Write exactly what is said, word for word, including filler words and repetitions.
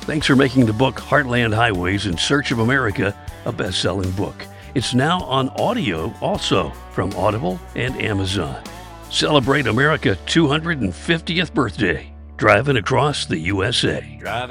Thanks for making the book Heartland Highways in Search of America a best-selling book. It's now on audio also from Audible and Amazon. Celebrate America's two hundred fiftieth birthday, driving across the U S A. Driving